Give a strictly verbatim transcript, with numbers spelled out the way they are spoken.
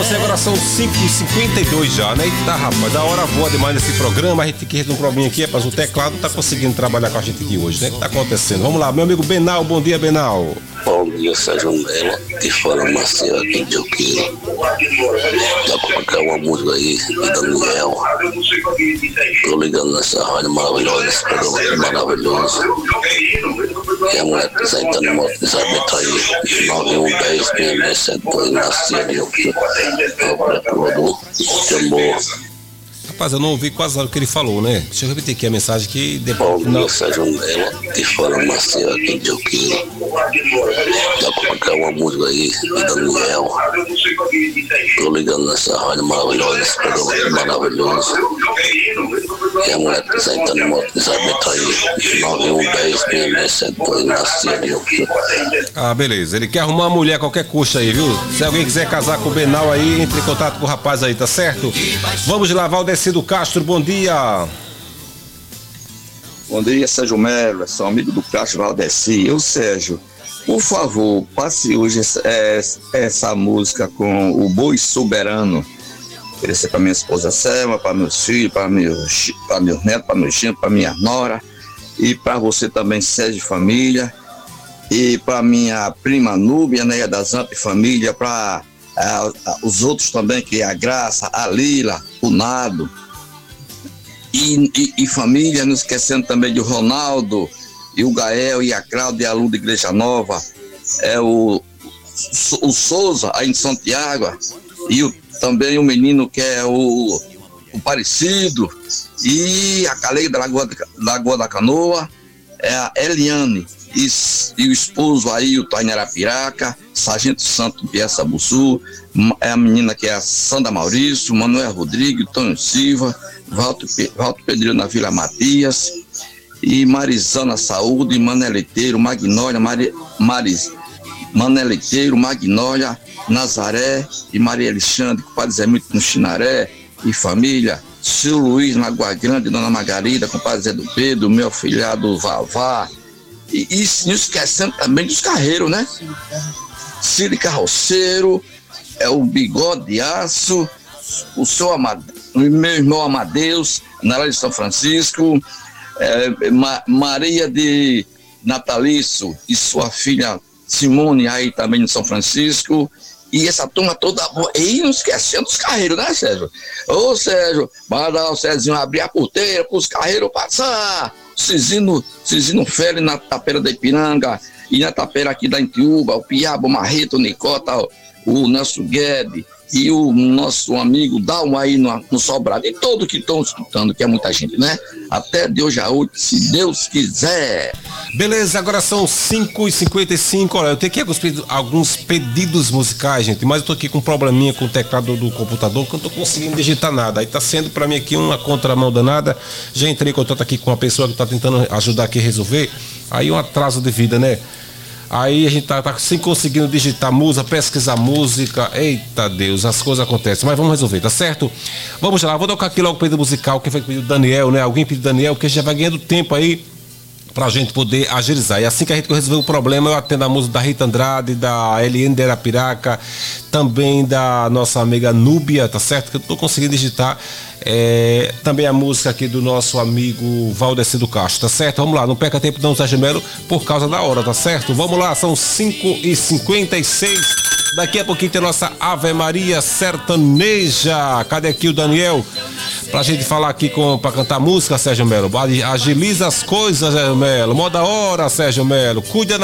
você, agora são cinco e cinquenta e dois já, né? E tá, rapaz, da hora voa demais nesse programa. A gente tem que resolver um probleminha aqui, rapaz. O teclado não tá conseguindo trabalhar com a gente aqui hoje, né? O que tá acontecendo? Vamos lá, meu amigo Benal, bom dia, Benal. Bom dia, Sérgio Melo, que fala Marcelo aqui de Joqueiro. Dá pra colocar uma música aí de Daniel. Tô ligando nessa rádio maravilhosa, nesse programa maravilhoso. E a mulher que sai entrando em moto, que sabe tá aí, nove um dez seis seis sete dois, Marcelo de Joqueiro. Obra do Tambor. Rapaz, eu não ouvi quase nada o que ele falou, né? Deixa eu repetir aqui a mensagem que depois. Bom dia, Sérgio Melo, que fala Marcelo aqui de Joqueiro. Dá pra colocar uma música aí de Daniel. Tô ligando nessa rádio maravilhosa, nesse programa maravilhoso. E a mulher que sai entrando em moto, que sabe tá aí, nove um dez seis seis sete dois, Marcelo de Joqueiro. Ah, beleza. Ele quer arrumar uma mulher a qualquer custo aí, viu? Se alguém quiser casar com o Benal aí, entre em contato com o rapaz aí, tá certo? Vamos lá, Valdecido Castro, bom dia. Bom dia, Sérgio Melo, sou amigo do Castro Valdeci. Eu, Sérgio, por favor, passe hoje essa, essa música com o Boi Soberano. Oferecer para minha esposa Selma, para meus filhos, para meus, para meus netos, para meus filhos, para minha nora. E para você também, Sérgio Família. E para minha prima Núbia, né, da Zamp Família. Para uh, os outros também, que é a Graça, a Lila, o Nado. E, e, e família, não esquecendo também de Ronaldo, e o Gael, e a Cláudia, e a Lu da Igreja Nova, é o, o Souza, aí em Santiago, e o, também o menino que é o, o Parecido, e a Caleia da Lagoa, Lagoa da Canoa, é a Eliane, e, e o esposo aí, o Tainarapiraca, Sargento Santo Piaça Bussu, é a menina que é a Sandra Maurício, Manuel Rodrigues, Tonho Silva, Valto, Valto Pedreiro na Vila Matias, e Marizana Saúde, Maneleiteiro, Magnólia, Mari, Maris, Maneleiteiro, Magnólia, Nazaré e Maria Alexandre, compadre Zé Muito no Chinaré, e família, Seu Luiz na Água Grande, Dona Margarida, compadre Zé do Pedro, meu afilhado Vavá, e, e não esquecendo também dos carreiros, né? Círio Carroceiro, é o Bigode de Aço, o seu Amado, o meu irmão Amadeus, na área de São Francisco, é, Ma, Maria de Natalício e sua filha Simone, aí também de São Francisco, e essa turma toda boa. E não esquecendo dos carreiros, né, Sérgio? Ô, Sérgio, manda o Cezinho abrir a porteira para os carreiros passar. Cisino, Cisino Félix na tapeira da Ipiranga, e na tapeira aqui da Intiúba, o Piabo, o Marreta, o Nicota, o, o Nelson Guedes, e o nosso amigo Dalma aí no, no Sobrado, e todos que estão escutando, que é muita gente, né? Até de hoje a oito, se Deus quiser. Beleza, agora são cinco e cinquenta e cinco, olha, eu tenho aqui alguns pedidos, alguns pedidos musicais, gente, mas eu tô aqui com um probleminha com o teclado do computador, que eu não tô conseguindo digitar nada, aí tá sendo pra mim aqui uma contramão danada. Já entrei em contato aqui com uma pessoa que tá tentando ajudar aqui a resolver, aí um atraso de vida, né? Aí a gente tá, tá sem conseguindo digitar música, pesquisar música. Eita Deus, as coisas acontecem. Mas vamos resolver, tá certo? Vamos lá, vou tocar aqui logo o pedido musical. Quem foi que pediu? Daniel, né? Alguém pediu Daniel, que já vai ganhando tempo aí pra gente poder agilizar. E assim que a gente resolver o problema, eu atendo a música da Rita Andrade, da Eliane de Arapiraca, também da nossa amiga Núbia, tá certo? Que eu tô conseguindo digitar. É, também a música aqui do nosso amigo Valdecido Castro, tá certo? Vamos lá, não perca tempo não, Sérgio Melo, por causa da hora, tá certo? Vamos lá, são cinco e cinquenta e seis. Daqui a pouquinho tem nossa Ave Maria Sertaneja. Cadê aqui o Daniel? Pra gente falar aqui com, pra cantar música, Sérgio Melo. Agiliza as coisas, Sérgio Melo. Mó da hora, Sérgio Melo. Cuida na